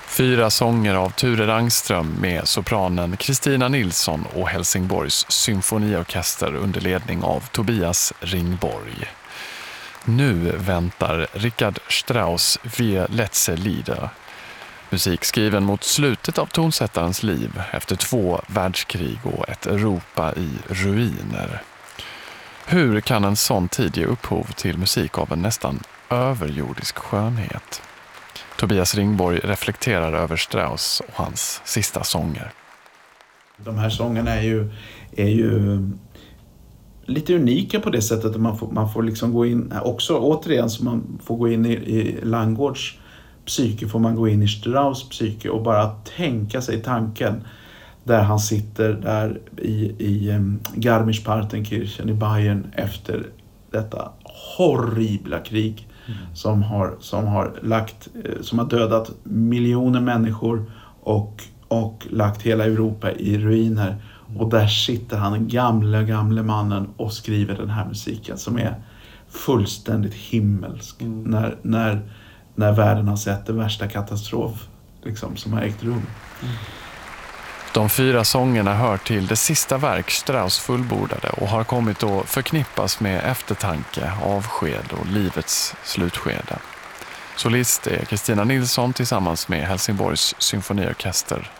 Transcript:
4 sånger av Ture Rangström med sopranen Kristina Nilsson och Helsingborgs symfoniorkester under ledning av Tobias Ringborg. Nu väntar Richard Strauss Wie letzte Lieder. Musik skriven mot slutet av tonsättarens liv efter 2 världskrig och ett Europa i ruiner. Hur kan en sån tid ge upphov till musik av en nästan överjordisk skönhet? Tobias Ringborg reflekterar över Strauss och hans sista sånger. De här sångerna är ju lite unika på det sättet att man får liksom gå in, också återigen så man får gå in i Landgårds psyke, får man gå in i Strauss psyke och bara tänka sig tanken där han sitter där i Garmisch-Partenkirchen i Bayern efter detta horribla krig som har dödat miljoner människor och lagt hela Europa i ruiner. Och där sitter han, den gamle mannen, och skriver den här musiken som är fullständigt himmelsk. När världen har sett den värsta katastrof liksom, som har ägt rum. De 4 sångerna hör till det sista verk Strauss fullbordade och har kommit att förknippas med eftertanke, avsked och livets slutskede. Solist är Kristina Nilsson tillsammans med Helsingborgs symfoniorkester